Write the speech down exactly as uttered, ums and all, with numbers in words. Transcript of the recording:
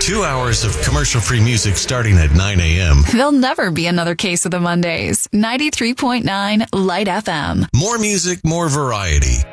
Two hours of commercial-free music starting at nine a.m. There'll never be another Case of the Mondays. ninety-three point nine Light F M. More music, more variety.